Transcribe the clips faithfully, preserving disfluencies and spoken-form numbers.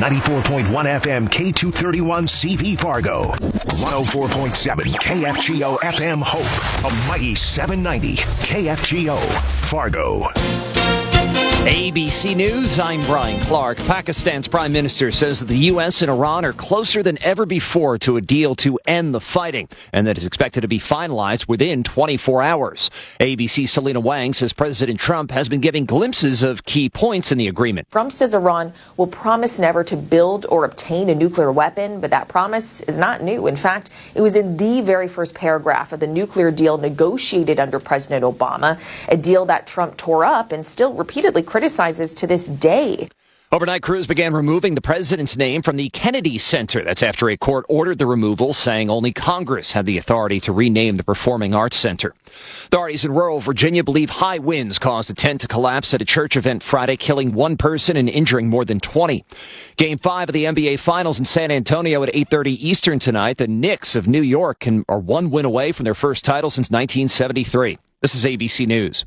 ninety-four point one F M K two thirty-one C V Fargo, one oh four point seven K F G O F M Hope, a mighty seven ninety K F G O Fargo. A B C News, I'm Brian Clark. Pakistan's prime minister says that the U S and Iran are closer than ever before to a deal to end the fighting, and that is expected to be finalized within twenty-four hours. A B C's Selena Wang says President Trump has been giving glimpses of key points in the agreement. Trump says Iran will promise never to build or obtain a nuclear weapon, but that promise is not new. In fact, it was in the very first paragraph of the nuclear deal negotiated under President Obama, a deal that Trump tore up and still repeatedly criticizes to this day. Overnight, crews began removing the president's name from the Kennedy Center. That's after a court ordered the removal, saying only Congress had the authority to rename the Performing Arts Center. Authorities in rural Virginia believe high winds caused a tent to collapse at a church event Friday, killing one person and injuring more than twenty. Game five of the N B A Finals in San Antonio at eight thirty Eastern tonight. The Knicks of New York can, are one win away from their first title since nineteen seventy-three. This is A B C News.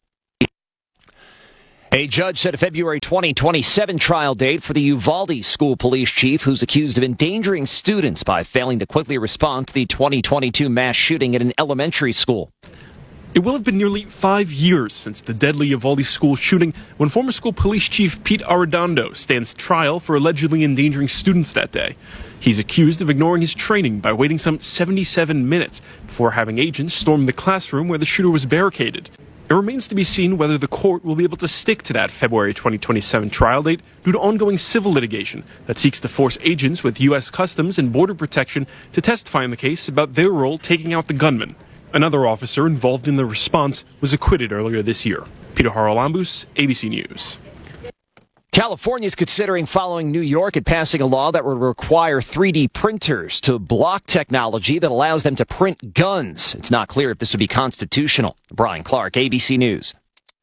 A judge set a February twenty twenty-seven trial date for the Uvalde school police chief who's accused of endangering students by failing to quickly respond to the twenty twenty-two mass shooting at an elementary school. It will have been nearly five years since the deadly Uvalde school shooting when former school police chief Pete Arredondo stands trial for allegedly endangering students that day. He's accused of ignoring his training by waiting some seventy-seven minutes before having agents storm the classroom where the shooter was barricaded. It remains to be seen whether the court will be able to stick to that February twenty twenty-seven trial date due to ongoing civil litigation that seeks to force agents with U S Customs and Border Protection to testify in the case about their role taking out the gunman. Another officer involved in the response was acquitted earlier this year. Peter Haralambous, A B C News. California is considering following New York and passing a law that would require three D printers to block technology that allows them to print guns. It's not clear if this would be constitutional. Brian Clark, A B C News.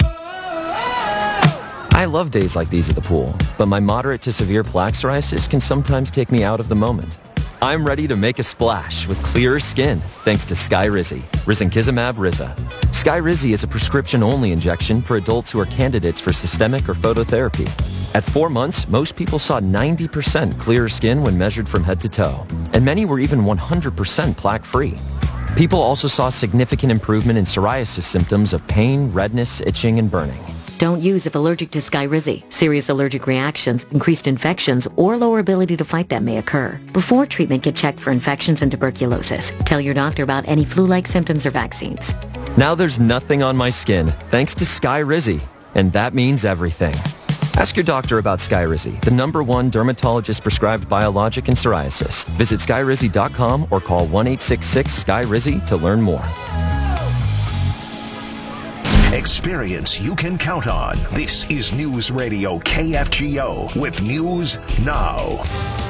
I love days like these at the pool, but my moderate to severe plaque psoriasis can sometimes take me out of the moment. I'm ready to make a splash with clearer skin thanks to Skyrizi, risankizumab Riza. Skyrizi is a prescription-only injection for adults who are candidates for systemic or phototherapy. At four months, most people saw ninety percent clearer skin when measured from head to toe, and many were even one hundred percent plaque-free. People also saw significant improvement in psoriasis symptoms of pain, redness, itching, and burning. Don't use if allergic to Skyrizi. Serious allergic reactions, increased infections, or lower ability to fight them may occur. Before treatment, get checked for infections and tuberculosis. Tell your doctor about any flu-like symptoms or vaccines. Now there's nothing on my skin, thanks to Skyrizi, and that means everything. Ask your doctor about Skyrizi, the number one dermatologist-prescribed biologic in psoriasis. Visit skyrizi dot com or call one eight six six S K Y R I Z Y to learn more. Experience you can count on. This is News Radio K F G O with News Now.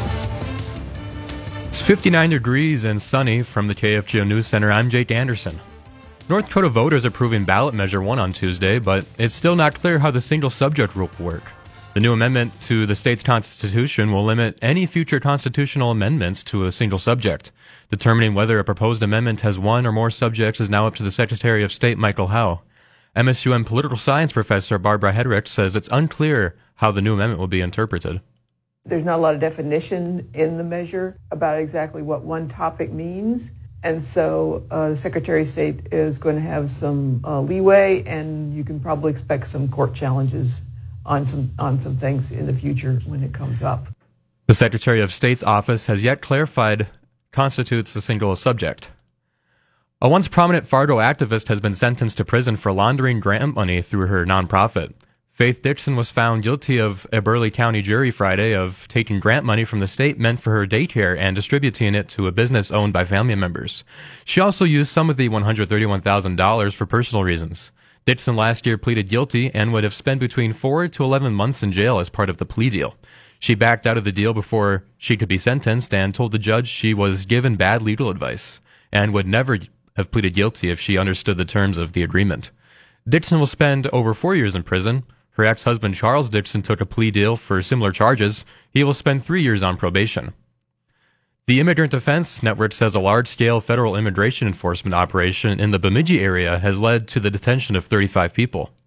It's fifty-nine degrees and sunny from the K F G O News Center. I'm Jake Anderson. North Dakota voters approving ballot measure one on Tuesday, but it's still not clear how the single subject rule will work. The new amendment to the state's constitution will limit any future constitutional amendments to a single subject. Determining whether a proposed amendment has one or more subjects is now up to the Secretary of State, Michael Howe. M S U M political science professor Barbara Hedrick says it's unclear how the new amendment will be interpreted. There's not a lot of definition in the measure about exactly what one topic means. And so uh, the Secretary of State is going to have some uh, leeway, and you can probably expect some court challenges on some on some things in the future when it comes up. The Secretary of State's office has yet clarified constitutes a single subject. A once prominent Fargo activist has been sentenced to prison for laundering grant money through her nonprofit. Faith Dixon was found guilty of a Burleigh County jury Friday of taking grant money from the state meant for her daycare and distributing it to a business owned by family members. She also used some of the one hundred thirty-one thousand dollars for personal reasons. Dixon last year pleaded guilty and would have spent between four to eleven months in jail as part of the plea deal. She backed out of the deal before she could be sentenced and told the judge she was given bad legal advice and would never have pleaded guilty if she understood the terms of the agreement. Dixon will spend over four years in prison. Her ex-husband Charles Dixon took a plea deal for similar charges. He will spend three years on probation. The Immigrant Defense Network says a large-scale federal immigration enforcement operation in the Bemidji area has led to the detention of thirty-five people.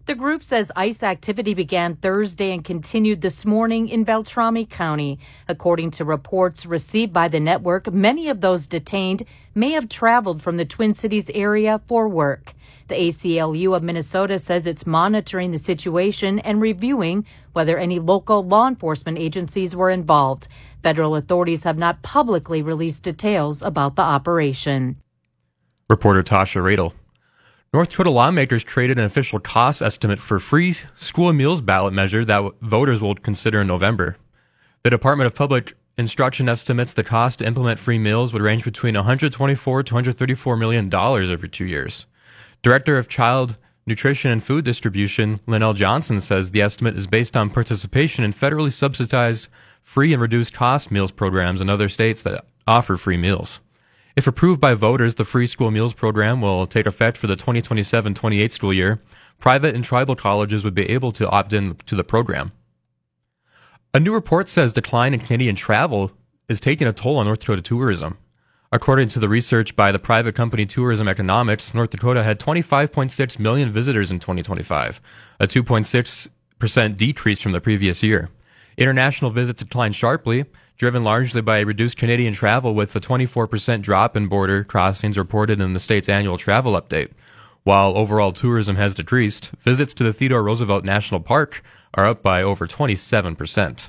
The group says ICE activity began Thursday and continued this morning in Beltrami County. According to reports received by the network, many of those detained may have traveled from the Twin Cities area for work. The A C L U of Minnesota says it's monitoring the situation and reviewing whether any local law enforcement agencies were involved. Federal authorities have not publicly released details about the operation. Reporter Tasha Radel. North Dakota lawmakers created an official cost estimate for free school meals ballot measure that voters will consider in November. The Department of Public Instruction estimates the cost to implement free meals would range between one hundred twenty-four to one hundred thirty-four million dollars over two years. Director of Child Nutrition and Food Distribution, Linnell Johnson, says the estimate is based on participation in federally subsidized free and reduced cost meals programs in other states that offer free meals. If approved by voters, the free school meals program will take effect for the twenty twenty-seven twenty-eight school year. Private and tribal colleges would be able to opt in to the program. A new report says decline in Canadian travel is taking a toll on North Dakota tourism. According to the research by the private company Tourism Economics, North Dakota had twenty-five point six million visitors in twenty twenty-five, a two point six percent decrease from the previous year. International visits declined sharply, driven largely by reduced Canadian travel, with a twenty-four percent drop in border crossings reported in the state's annual travel update. While overall tourism has decreased, visits to the Theodore Roosevelt National Park are up by over twenty-seven percent.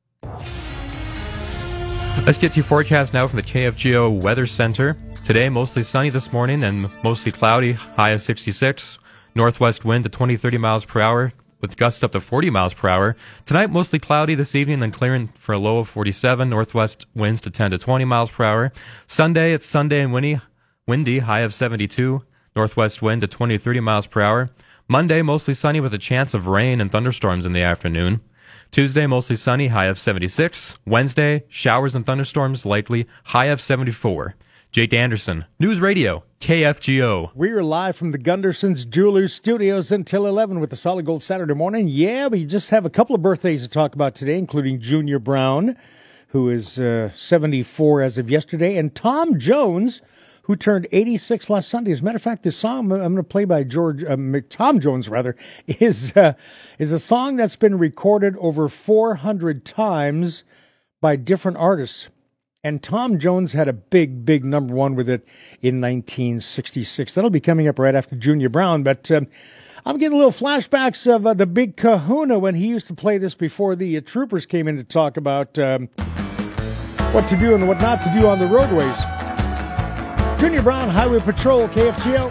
Let's get to your forecast now from the K F G O Weather Center. Today, mostly sunny this morning and mostly cloudy, high of sixty-six. Northwest wind to twenty to thirty miles per hour, with gusts up to forty miles per hour. Tonight, mostly cloudy this evening, then clearing for a low of forty-seven. Northwest winds to ten to twenty miles per hour. Sunday, it's Sunday and windy, windy, high of seventy-two. Northwest wind to twenty to thirty miles per hour. Monday, mostly sunny with a chance of rain and thunderstorms in the afternoon. Tuesday, mostly sunny, high of seventy-six. Wednesday, showers and thunderstorms likely, high of seventy-four. Jake Anderson, News Radio, K F G O. We are live from the Gunderson's Jewelers Studios until eleven with the Solid Gold Saturday morning. Yeah, we just have a couple of birthdays to talk about today, including Junior Brown, who is uh, seventy-four as of yesterday, and Tom Jones, who turned eighty-six last Sunday. As a matter of fact, this song I'm going to play by George uh, Tom Jones, rather, is uh, is a song that's been recorded over four hundred times by different artists. And Tom Jones had a big, big number one with it in nineteen sixty-six. That'll be coming up right after Junior Brown. But um, I'm getting little flashbacks of uh, the Big Kahuna when he used to play this before the uh, troopers came in to talk about um, what to do and what not to do on the roadways. Junior Brown, Highway Patrol, K F G O.